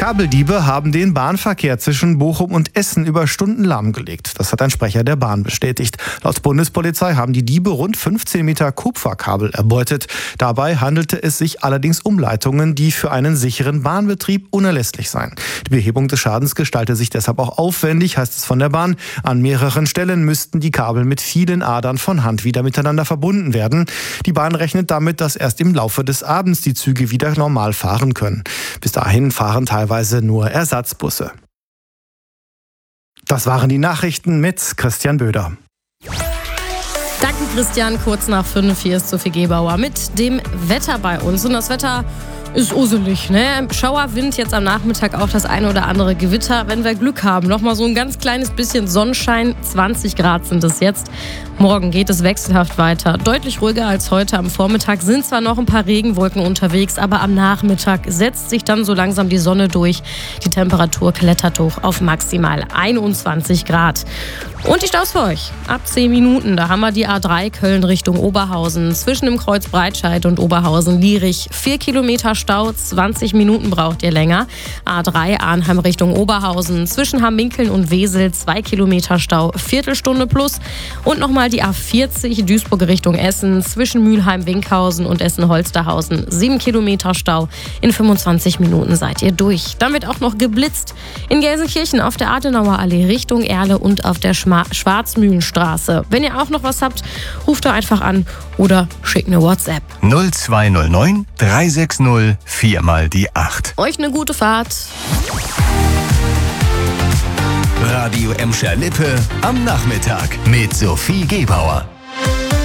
Kabeldiebe haben den Bahnverkehr zwischen Bochum und Essen über Stunden lahmgelegt. Das hat ein Sprecher der Bahn bestätigt. Laut Bundespolizei haben die Diebe rund 15 Meter Kupferkabel erbeutet. Dabei handelte es sich allerdings um Leitungen, die für einen sicheren Bahnbetrieb unerlässlich seien. Die Behebung des Schadens gestalte sich deshalb auch aufwendig, heißt es von der Bahn. An mehreren Stellen müssten die Kabel mit vielen Adern von Hand wieder miteinander verbunden werden. Die Bahn rechnet damit, dass erst im Laufe des Abends die Züge wieder normal fahren können. Bis dahin fahren teilweise nur Ersatzbusse. Das waren die Nachrichten mit Christian Böder. Danke Christian, kurz nach 5, hier ist Sophie Gebauer mit dem Wetter bei uns. Und das Wetter ist uselig, ne? Schauerwind, jetzt am Nachmittag auch das eine oder andere Gewitter. Wenn wir Glück haben, nochmal so ein ganz kleines bisschen Sonnenschein. 20 Grad sind es jetzt. Morgen geht es wechselhaft weiter. Deutlich ruhiger als heute. Am Vormittag sind zwar noch ein paar Regenwolken unterwegs, aber am Nachmittag setzt sich dann so langsam die Sonne durch. Die Temperatur klettert hoch auf maximal 21 Grad. Und die Staus für euch. Ab 10 Minuten, da haben wir die A3 Köln Richtung Oberhausen. Zwischen dem Kreuz Breitscheid und Oberhausen-Lierich 4 Kilometer Stau, 20 Minuten braucht ihr länger. A3 Arnheim Richtung Oberhausen. Zwischen Hamminkeln und Wesel 2 Kilometer Stau, Viertelstunde plus. Und nochmal die A40 Duisburg Richtung Essen. Zwischen Mülheim-Winkhausen und Essen-Holsterhausen 7 Kilometer Stau. In 25 Minuten seid ihr durch. Dann wird auch noch geblitzt. In Gelsenkirchen auf der Adenauer Allee Richtung Erle und auf der Schwarzmühlenstraße. Wenn ihr auch noch was habt, ruft da einfach an oder schickt eine WhatsApp. 0209 360 4 mal die 8. Euch eine gute Fahrt. Radio Emscher Lippe am Nachmittag mit Sophie Gebauer.